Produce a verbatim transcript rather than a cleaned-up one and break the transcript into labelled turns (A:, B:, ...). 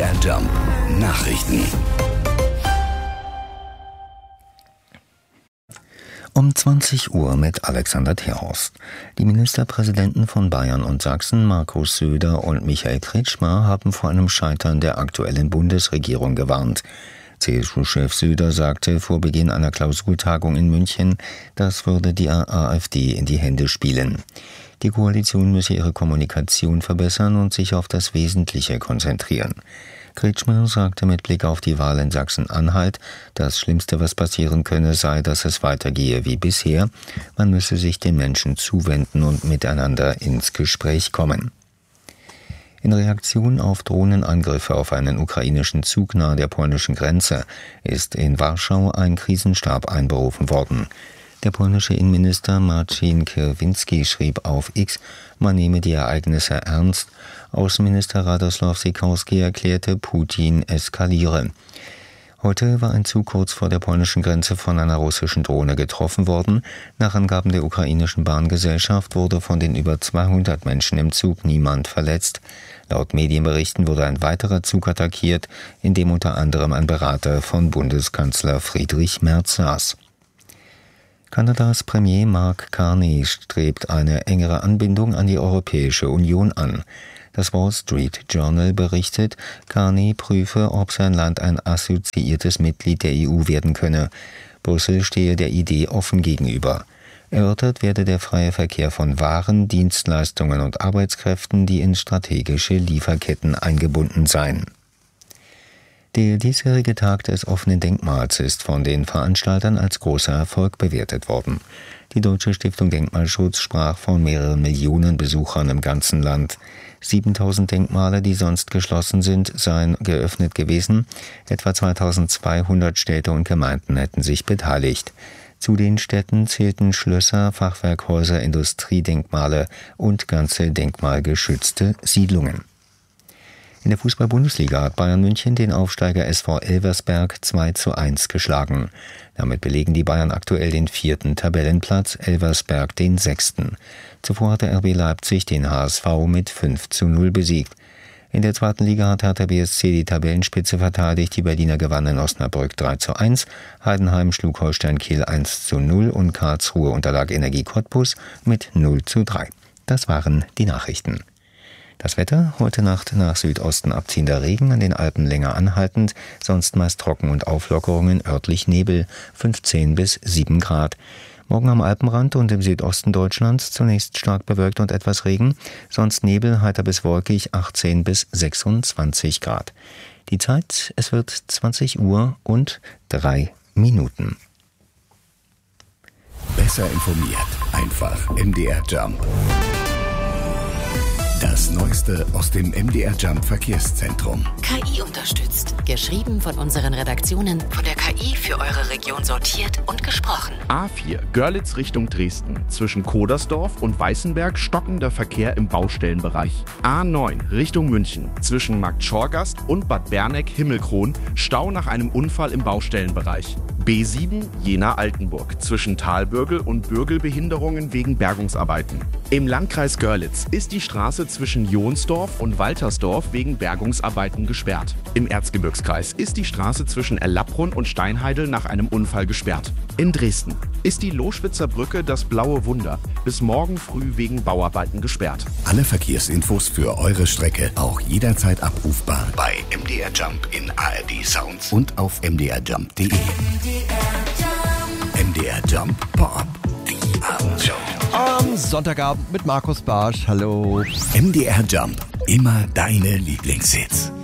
A: R Jump Nachrichten.
B: Um zwanzig Uhr mit Alexander Terhorst. Die Ministerpräsidenten von Bayern und Sachsen, Markus Söder und Michael Kretschmer, haben vor einem Scheitern der aktuellen Bundesregierung gewarnt. C S U-Chef Söder sagte vor Beginn einer Klausurtagung in München, das würde die AfD in die Hände spielen. Die Koalition müsse ihre Kommunikation verbessern und sich auf das Wesentliche konzentrieren. Kretschmer sagte mit Blick auf die Wahl in Sachsen-Anhalt, das Schlimmste, was passieren könne, sei, dass es weitergehe wie bisher. Man müsse sich den Menschen zuwenden und miteinander ins Gespräch kommen. In Reaktion auf Drohnenangriffe auf einen ukrainischen Zug nahe der polnischen Grenze ist in Warschau ein Krisenstab einberufen worden. Der polnische Innenminister Marcin Kierwiński schrieb auf X, man nehme die Ereignisse ernst. Außenminister Radosław Sikorski erklärte, Putin eskaliere. Heute war ein Zug kurz vor der polnischen Grenze von einer russischen Drohne getroffen worden. Nach Angaben der ukrainischen Bahngesellschaft wurde von den über zweihundert Menschen im Zug niemand verletzt. Laut Medienberichten wurde ein weiterer Zug attackiert, in dem unter anderem ein Berater von Bundeskanzler Friedrich Merz saß. Kanadas Premier Mark Carney strebt eine engere Anbindung an die Europäische Union an. Das Wall Street Journal berichtet, Carney prüfe, ob sein Land ein assoziiertes Mitglied der E U werden könne. Brüssel stehe der Idee offen gegenüber. Erörtert werde der freie Verkehr von Waren, Dienstleistungen und Arbeitskräften, die in strategische Lieferketten eingebunden seien. Der diesjährige Tag des offenen Denkmals ist von den Veranstaltern als großer Erfolg bewertet worden. Die Deutsche Stiftung Denkmalschutz sprach von mehreren Millionen Besuchern im ganzen Land. siebentausend Denkmale, die sonst geschlossen sind, seien geöffnet gewesen. Etwa zweitausendzweihundert Städte und Gemeinden hätten sich beteiligt. Zu den Städten zählten Schlösser, Fachwerkhäuser, Industriedenkmale und ganze denkmalgeschützte Siedlungen. In der Fußball-Bundesliga hat Bayern München den Aufsteiger S V Elversberg zwei zu eins geschlagen. Damit belegen die Bayern aktuell den vierten Tabellenplatz, Elversberg den sechsten. Zuvor hatte R B Leipzig den H S V mit fünf zu null besiegt. In der zweiten Liga hat Hertha B S C die Tabellenspitze verteidigt. Die Berliner gewannen in Osnabrück drei zu eins. Heidenheim schlug Holstein Kiel eins zu null und Karlsruhe unterlag Energie Cottbus mit null zu drei. Das waren die Nachrichten. Das Wetter, heute Nacht nach Südosten abziehender Regen, an den Alpen länger anhaltend, sonst meist trocken und Auflockerungen, örtlich Nebel, fünfzehn bis sieben Grad. Morgen am Alpenrand und im Südosten Deutschlands zunächst stark bewölkt und etwas Regen, sonst Nebel, heiter bis wolkig, achtzehn bis sechsundzwanzig Grad. Die Zeit, es wird zwanzig Uhr und drei Minuten.
A: Besser informiert, einfach M D R Jump. Das Neueste aus dem M D R Jump Verkehrszentrum.
C: K I unterstützt. Geschrieben von unseren Redaktionen, von der K I für eure Region sortiert und gesprochen.
D: A vier, Görlitz Richtung Dresden. Zwischen Kodersdorf und Weißenberg stockender Verkehr im Baustellenbereich. A neun, Richtung München. Zwischen Markt Schorgast und Bad Berneck-Himmelkron. Stau nach einem Unfall im Baustellenbereich. B sieben, Jena-Altenburg. Zwischen Talbürgel und Bürgelbehinderungen wegen Bergungsarbeiten. Im Landkreis Görlitz ist die Straße zwischen Jonsdorf und Waltersdorf wegen Bergungsarbeiten gesperrt. Im Erzgebirgskreis ist die Straße zwischen Erlabrunn und Steinheidel nach einem Unfall gesperrt. In Dresden ist die Loschwitzer Brücke das Blaue Wunder bis morgen früh wegen Bauarbeiten gesperrt.
A: Alle Verkehrsinfos für eure Strecke auch jederzeit abrufbar bei M D R Jump in A R D Sounds und auf m d r jump punkt d e. M D R Jump Pop, die Abendshow.
E: Am Sonntagabend mit Markus Barsch. Hallo.
A: M D R Jump, immer deine Lieblingshits.